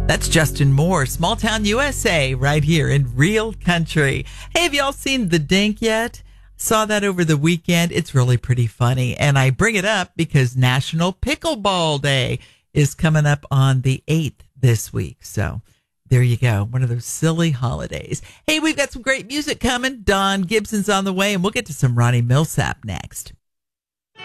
That's Justin Moore, Small Town USA, right here in Real Country. Hey, have y'all seen The Dink yet? Saw that over the weekend. It's really pretty funny. And I bring it up because National Pickleball Day is coming up on the 8th this week. So there you go. One of those silly holidays. Hey, we've got some great music coming. Don Gibson's on the way, and we'll get to some Ronnie Millsap next.